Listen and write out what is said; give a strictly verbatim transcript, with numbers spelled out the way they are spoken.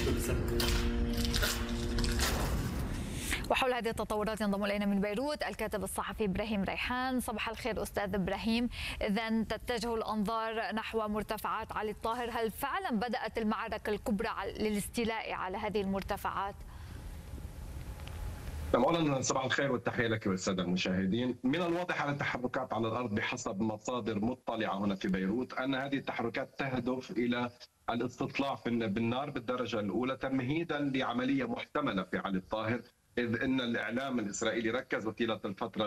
وحول هذه التطورات ينضم الينا من بيروت الكاتب الصحفي ابراهيم ريحان. صباح الخير استاذ ابراهيم. اذا تتجه الانظار نحو مرتفعات علي الطاهر، هل فعلا بدات المعركه الكبرى للاستيلاء على هذه المرتفعات؟ اولا صباح الخير والتحيه لك والساده المشاهدين. من الواضح على التحركات على الارض بحسب مصادر مطلعه هنا في بيروت ان هذه التحركات تهدف الى الاستطلاع بالنار بالدرجه الاولى تمهيدا لعمليه محتمله في علي الطاهر، اذ ان الاعلام الاسرائيلي ركز طيله الفتره